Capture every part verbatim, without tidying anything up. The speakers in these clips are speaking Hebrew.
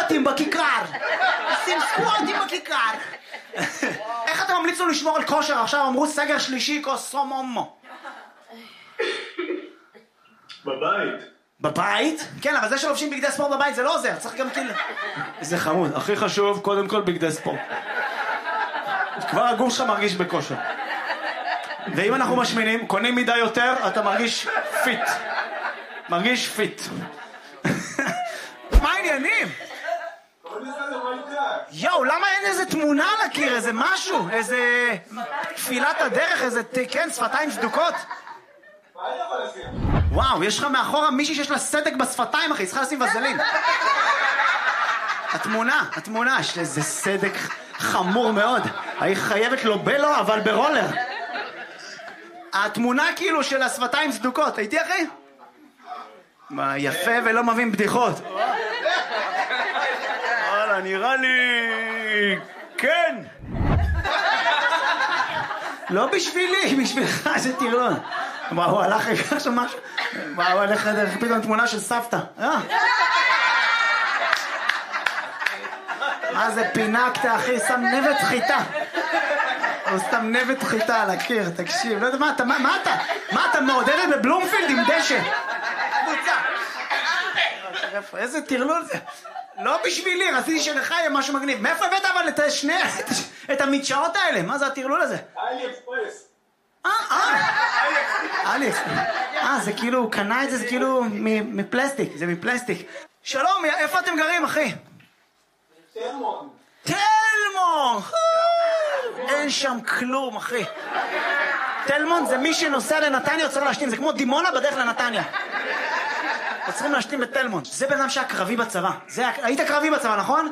סקווטים בכיכר. עושים סקווטים בכיכר. איך אתה ממליץ לו לשמור על כושר? עכשיו אמרו סגר שלישי כוסום אומו. בבית. בבית? כן, אבל זה שלובשים בגדי ספורט בבית זה לא עוזר, צריך גם כאילו... זה חמוד, הכי חשוב, קודם כל בגדי ספורט. כבר הגוף שלך מרגיש בכושר. ואם אנחנו משמינים, קונים מידה יותר, אתה מרגיש פיט. מרגיש פיט. מה העניינים? יואו, למה אין איזה תמונה על הקיר, איזה משהו, איזה תפילת הדרך, איזה, כן, שפתיים סדוקות? וואו, יש לך מאחורה מישהי שיש לה סדק בשפתיים, אחי, צריכה לשים וזלין. התמונה, התמונה, יש איזה סדק חמור מאוד. היא חייבת לו בלו, אבל ברולר. התמונה כאילו של השפתיים סדוקות, הייתי אחי? מה, יפה ולא מבין בדיחות. וואלה, נראה לי... כן. לא בשבילי, בשבילך, זה תירון. מה, הוא הלך רגע שם משהו? מה, הוא הלך דרך פתאום תמונה של סבתא. מה זה פינקת, אחי? שם נבט חיטה. הוא סתם נבט חיטה על הקיר, תקשיב. לא יודע, מה אתה, מה אתה? מה אתה מעודדת בבלומפילד עם דשא? קבוצה. איזה תרלול זה. לא בשבילי, רציתי שלך יהיה משהו מגניב. מאיפה הבאת אבל את השני, את המדשאות האלה? מה זה התרלול הזה? אלי אקספרס. אה, אה. אלי אקספרס. אה, זה כאילו, הוא קנה את זה, זה כאילו מפלסטיק. זה מפלסטיק. שלום, איפה אתם גרים, אחי? תלמון. תלמון! אין שם כלום, אחי. תלמון זה מי שנוסע לנתניה צריך להשתים, זה כמו דימונה בדרך לנתניה. צריכים להשתים בתלמון. זה בן אדם שהיה קרבי בצבא. היית קרבי בצבא, נכון?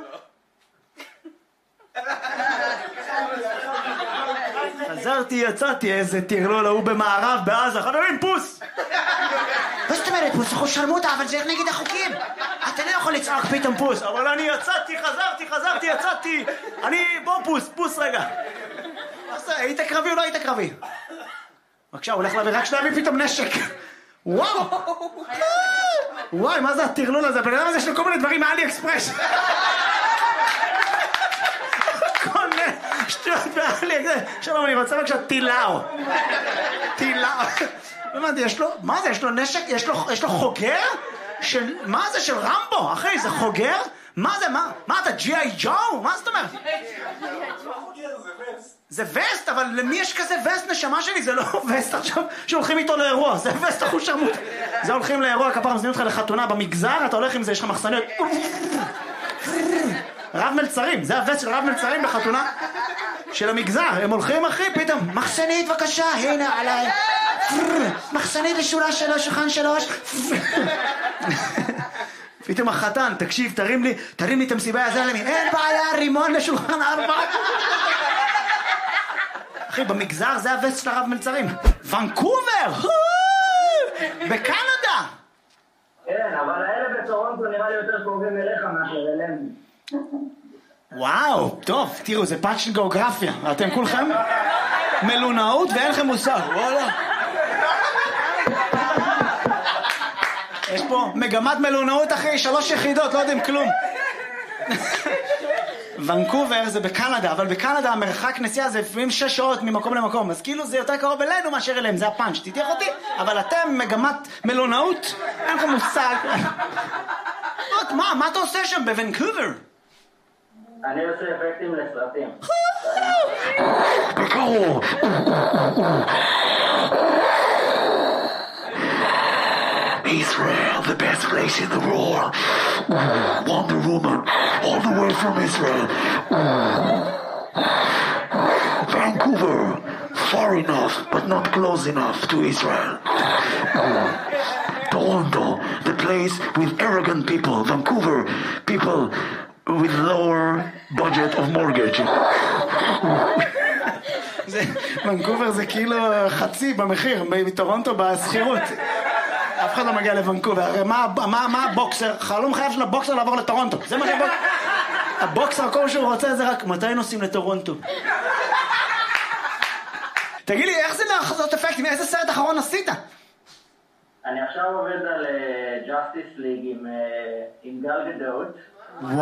חזרתי, יצאתי, איזה תרלול, הוא במערב, בעזה, חברים, פוס! מה זאת אומרת פוס? אנחנו שרמוטה, אבל זה נגד החוקים. אתה לא יכול לצעוק פתאום פוס. אבל אני יצאתי, חזרתי, חזרתי, יצאתי. אני, בוא פוס, פוס רגע. היית קרבי או לא היית קרבי? בבקשה, הוא הולך להביא, רק שלהביא פתאום נשק. וואו! וואי, מה זה התרלול הזה? בן אדם הזה יש לו כל מיני דברים מאלי אקספרס. כל מיני שטויות באלי אקספרס. שלום, אני רוצה בבקשה טילאו. טילאו. הבנתי, יש לו, מה זה? יש לו נשק? יש לו, יש לו חוגר? של, מה זה? של רמבו? אחי, זה חוגר? מה זה? מה? מה אתה, ג'י איי ג'ו? מה זאת אומרת? זה וסט, אבל למי יש כזה וסט נשמה שלי? זה לא וסט עכשיו שהולכים איתו לאירוע, זה וסט אחוז שרמוט. זה הולכים לאירוע, כפרה מזמינים אותך לחתונה במגזר, אתה הולך עם זה, יש לך מחסניות. רב מלצרים, זה הווסט של רב מלצרים בחתונה של המגזר. הם הולכים אחי, פתאום, מחסנית בבקשה, הנה עליי. מחסנית לשורה שלוש, שולחן שלוש. פתאום החתן, תקשיב, תרים לי, תרים לי את המסיבה הזה, אין בעיה, רימון לשולחן ארבע. אחי, במגזר זה הווסט של הרב מלצרים. ונקובר! בקנדה! כן, אבל האלה בטורונטו נראה לי יותר קרובים אליך מאשר אלינו. וואו, טוב, תראו, זה פאנץ' של גיאוגרפיה. אתם כולכם מלונאות ואין לכם מושג, וואלה. יש פה מגמת מלונאות אחי, שלוש יחידות, לא יודעים כלום. ונקובר זה בקנדה, אבל בקנדה המרחק נסיעה זה לפעמים שש שעות ממקום למקום, אז כאילו זה יותר קרוב אלינו מאשר אליהם, זה הפאנץ', תתייח אותי, אבל אתם מגמת מלונאות, אין לכם מושג. מה, מה אתה עושה שם בוונקובר? אני עושה אפקטים לסרטים. בקרוב. Israel, the best place in the world. Wonder Woman, all the way from Israel. Vancouver, far enough, but not close enough to Israel. Toronto, the place with arrogant people. Vancouver, people with lower budget of mortgage. ונקובר זה כאילו חצי במחיר, מטורונטו בסחירות. אף אחד לא מגיע לוונקובר, הרי מה, מה, מה הבוקסר? חלום חייב של הבוקסר לעבור לטורונטו, זה מה שבוקסר... הבוקסר, כל שהוא רוצה זה רק, מתי נוסעים לטורונטו? תגיד לי, איך זה לעשות אפקטים? איזה סרט אחרון עשית? אני עכשיו עובד על Justice League עם גל גדות.